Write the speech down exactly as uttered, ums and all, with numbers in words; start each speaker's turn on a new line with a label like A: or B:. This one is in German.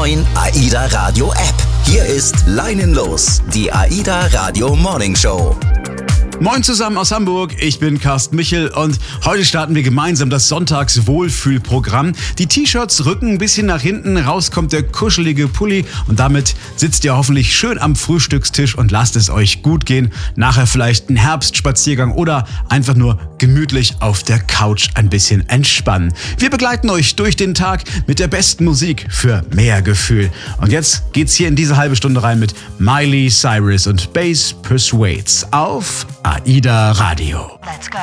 A: neuen AIDA Radio App. Hier ist Leinenlos, die AIDA Radio Morning Show.
B: Moin zusammen aus Hamburg, ich bin Carsten Michel und heute starten wir gemeinsam das Sonntags-Wohlfühlprogramm. Die T-Shirts rücken ein bisschen nach hinten, raus kommt der kuschelige Pulli und damit sitzt ihr hoffentlich schön am Frühstückstisch und lasst es euch gut gehen. Nachher vielleicht ein Herbstspaziergang oder einfach nur gemütlich auf der Couch ein bisschen entspannen. Wir begleiten euch durch den Tag mit der besten Musik für mehr Gefühl. Und jetzt geht's hier in diese halbe Stunde rein mit Miley Cyrus und Bass Persuades auf AIDA Radio.
C: Let's go.